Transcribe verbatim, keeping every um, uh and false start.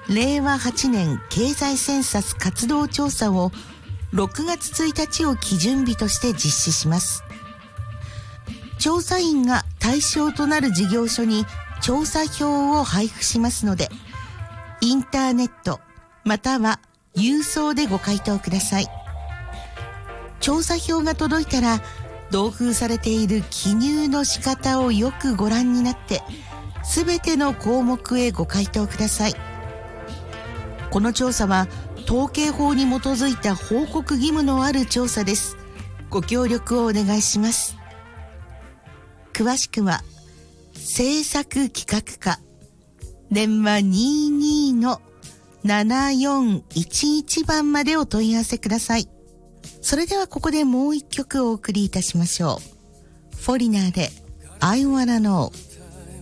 れいわはちねん経済センサス活動調査をろくがつついたちを基準日として実施します。調査員が対象となる事業所に調査票を配布しますので、インターネットまたは郵送でご回答ください。調査票が届いたら、同封されている記入の仕方をよくご覧になって、すべての項目へご回答ください。この調査は統計法に基づいた報告義務のある調査です。ご協力をお願いします。詳しくは政策企画課電話 にじゅうにのななよんいちいち 番までお問い合わせください。それではここでもう一曲お送りいたしましょう。フォリナーで I Wanna Know。